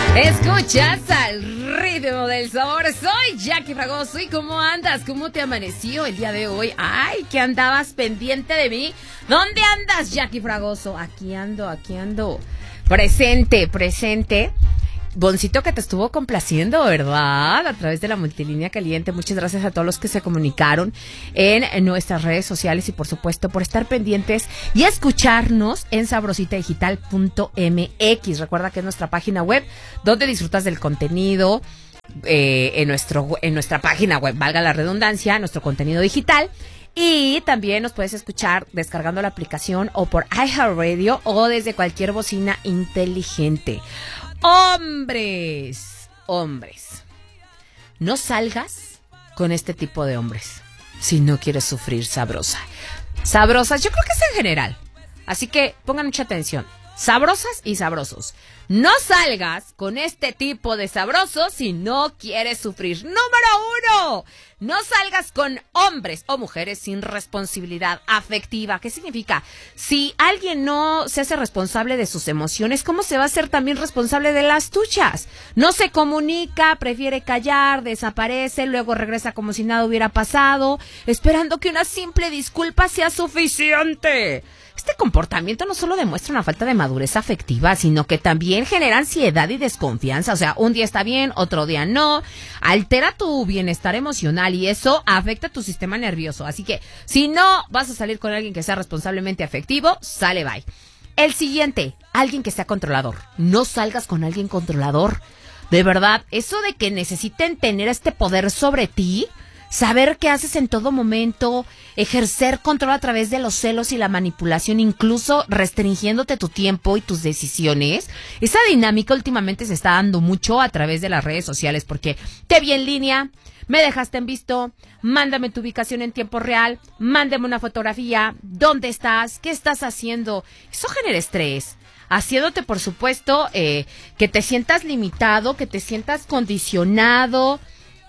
Escuchas al ritmo del sabor. Soy Jackie Fragoso. ¿Y cómo andas? ¿Cómo te amaneció el día de hoy? Ay, que andabas pendiente de mí. ¿Dónde andas, Jackie Fragoso? Aquí ando. Presente. Boncito que te estuvo complaciendo, ¿verdad? A través de la multilínea caliente. Muchas gracias a todos los que se comunicaron en nuestras redes sociales y por supuesto por estar pendientes y escucharnos en sabrositadigital.mx. Recuerda que es nuestra página web donde disfrutas del contenido en nuestra página web, valga la redundancia, nuestro contenido digital. Y también nos puedes escuchar descargando la aplicación o por iHeartRadio o desde cualquier bocina inteligente. Hombres, no salgas con este tipo de hombres si no quieres sufrir sabrosas, yo creo que es en general, así que pongan mucha atención, sabrosas y sabrosos, no salgas con este tipo de sabrosos si no quieres sufrir. Número 1, no salgas con hombres o mujeres sin responsabilidad afectiva. ¿Qué significa? Si alguien no se hace responsable de sus emociones, ¿cómo se va a hacer también responsable de las tuyas? No se comunica, prefiere callar, desaparece, luego regresa como si nada hubiera pasado, esperando que una simple disculpa sea suficiente. Este comportamiento no solo demuestra una falta de madurez afectiva, sino que también genera ansiedad y desconfianza. O sea, un día está bien, otro día no. Altera tu bienestar emocional y eso afecta a tu sistema nervioso. Así que, si no vas a salir con alguien que sea responsablemente afectivo, sale, bye. El siguiente, alguien que sea controlador. No salgas con alguien controlador. De verdad, eso de que necesiten tener este poder sobre ti, saber qué haces en todo momento, ejercer control a través de los celos y la manipulación, incluso restringiéndote tu tiempo y tus decisiones. Esa dinámica últimamente se está dando mucho a través de las redes sociales porque te vi en línea, me dejaste en visto, mándame tu ubicación en tiempo real, mándame una fotografía, ¿dónde estás? ¿Qué estás haciendo? Eso genera estrés. Haciéndote, por supuesto, que te sientas limitado, que te sientas condicionado.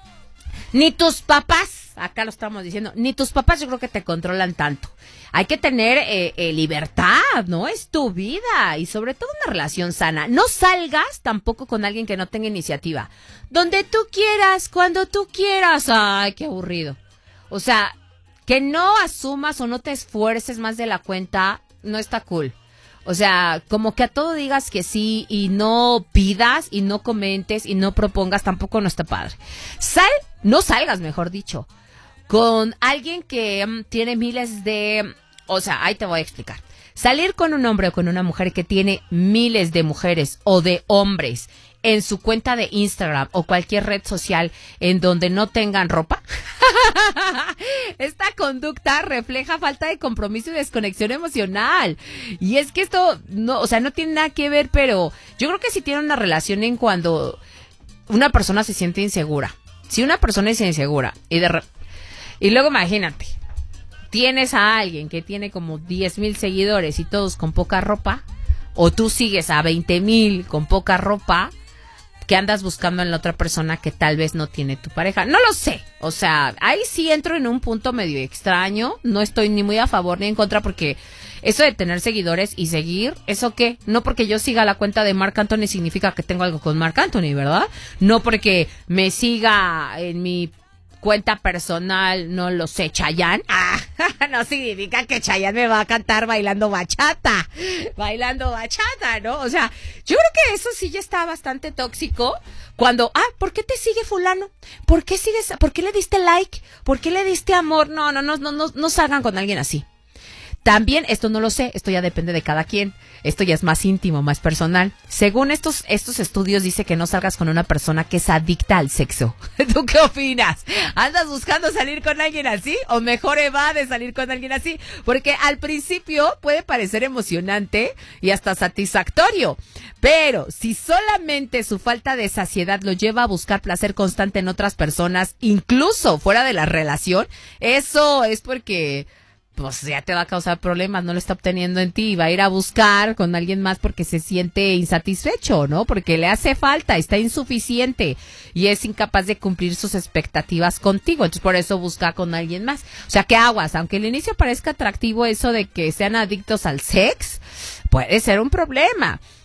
Ni tus papás, acá lo estamos diciendo, ni tus papás yo creo que te controlan tanto. Hay que tener libertad, ¿no? Es tu vida y sobre todo una relación sana. No salgas tampoco con alguien que no tenga iniciativa. Donde tú quieras, cuando tú quieras. Ay, qué aburrido. O sea, que no asumas o no te esfuerces más de la cuenta, no está cool. O sea, como que a todo digas que sí y no pidas y no comentes y no propongas, tampoco no está padre. No salgas, mejor dicho, con alguien que tiene miles de... O sea, ahí te voy a explicar. Salir con un hombre o con una mujer que tiene miles de mujeres o de hombres en su cuenta de Instagram o cualquier red social en donde no tengan ropa. Esta conducta refleja falta de compromiso y desconexión emocional. Y es que esto no, o sea, no tiene nada que ver, pero yo creo que sí tiene una relación en cuando una persona se siente insegura. Si una persona es insegura y luego imagínate, tienes a alguien que tiene como 10,000 seguidores y todos con poca ropa, o tú sigues a 20,000 con poca ropa, que andas buscando en la otra persona que tal vez no tiene tu pareja. No lo sé. O sea, ahí sí entro en un punto medio extraño. No estoy ni muy a favor ni en contra porque eso de tener seguidores y seguir, ¿eso qué? No porque yo siga la cuenta de Marc Anthony significa que tengo algo con Marc Anthony, ¿verdad? No porque me siga en mi cuenta personal, no lo sé, Chayanne. No significa que Chayanne me va a cantar bailando bachata, ¿no? O sea, yo creo que eso sí ya está bastante tóxico. Cuando, ¿por qué te sigue fulano? ¿Por qué le diste like? ¿Por qué le diste amor? No salgan con alguien así. También, esto no lo sé, esto ya depende de cada quien. Esto ya es más íntimo, más personal. Según estos estudios dice que no salgas con una persona que es adicta al sexo. ¿Tú qué opinas? ¿Andas buscando salir con alguien así? ¿O mejor evade salir con alguien así? Porque al principio puede parecer emocionante y hasta satisfactorio. Pero si solamente su falta de saciedad lo lleva a buscar placer constante en otras personas, incluso fuera de la relación, eso es porque... pues ya te va a causar problemas, no lo está obteniendo en ti, va a ir a buscar con alguien más porque se siente insatisfecho, ¿no? Porque le hace falta, está insuficiente y es incapaz de cumplir sus expectativas contigo, entonces por eso busca con alguien más. O sea, ¿qué aguas? Aunque al inicio parezca atractivo eso de que sean adictos al sexo, puede ser un problema.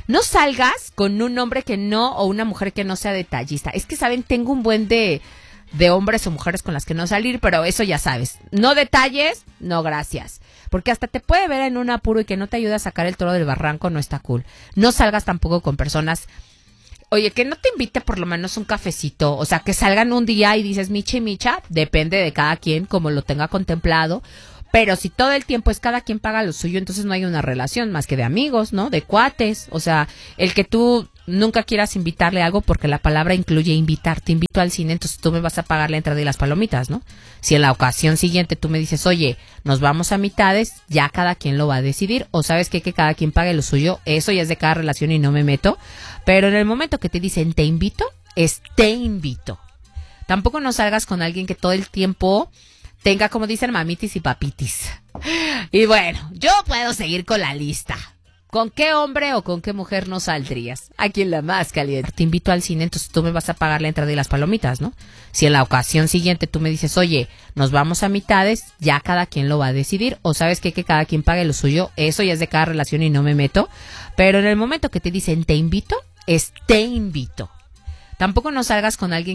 No salgas con un hombre que no, o una mujer que no sea detallista. Es que, ¿saben? Tengo un buen de hombres o mujeres con las que no salir, pero eso ya sabes. No detalles, no gracias. Porque hasta te puede ver en un apuro y que no te ayuda a sacar el toro del barranco, no está cool. No salgas tampoco con personas... Oye, que no te invite por lo menos un cafecito, o sea, que salgan un día y dices micha y micha, depende de cada quien, como lo tenga contemplado, pero si todo el tiempo es cada quien paga lo suyo, entonces no hay una relación más que de amigos, ¿no? De cuates, o sea, el que tú nunca quieras invitarle algo porque la palabra incluye invitar, te invito al cine, entonces tú me vas a pagar la entrada y las palomitas, ¿no? Si en la ocasión siguiente tú me dices, oye, nos vamos a mitades, ya cada quien lo va a decidir, o sabes qué, que cada quien pague lo suyo, eso ya es de cada relación y no me meto, pero en el momento que te dicen te invito, es te invito. Tampoco no salgas con alguien que todo el tiempo tenga, como dicen, mamitis y papitis. Y bueno, yo puedo seguir con la lista. ¿Con qué hombre o con qué mujer no saldrías? Aquí en la más caliente. Te invito al cine, entonces tú me vas a pagar la entrada y las palomitas, ¿no? Si en la ocasión siguiente tú me dices, oye, nos vamos a mitades, ya cada quien lo va a decidir. O sabes qué, que cada quien pague lo suyo, eso ya es de cada relación y no me meto. Pero en el momento que te dicen te invito, es te invito. Tampoco no salgas con alguien